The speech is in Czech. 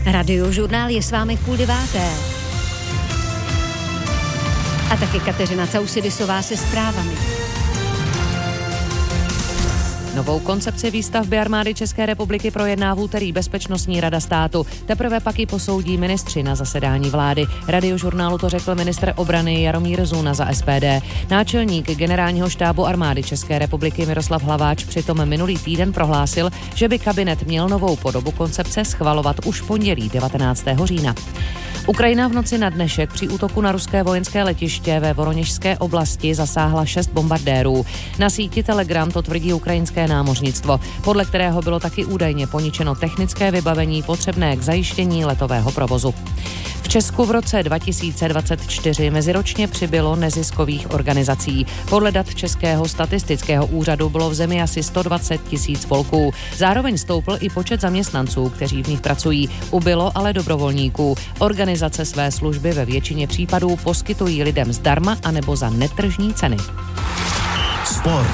Radiožurnál je s vámi v 8:30. A taky Kateřina Causidisová se zprávami. Novou koncepci výstavby armády České republiky projedná v úterý Bezpečnostní rada státu. Teprve pak ji posoudí ministři na zasedání vlády. Radiožurnálu to řekl ministr obrany Jaromír Zuna za SPD. Náčelník generálního štábu armády České republiky Miroslav Hlaváč přitom minulý týden prohlásil, že by kabinet měl novou podobu koncepce schvalovat už pondělí 19. října. Ukrajina v noci na dnešek při útoku na ruské vojenské letiště ve Voroněžské oblasti zasáhla 6 bombardérů. Na síti Telegram to tvrdí ukrajinské námořnictvo, podle kterého bylo taky údajně poničeno technické vybavení potřebné k zajištění letového provozu. V Česku v roce 2024 meziročně přibylo neziskových organizací. Podle dat Českého statistického úřadu bylo v zemi asi 120 000 spolků. Zároveň stoupl i počet zaměstnanců, kteří v nich pracují. Ubylo ale dobrovolníků. Organizace své služby ve většině případů poskytují lidem zdarma anebo za netržní ceny. Sport.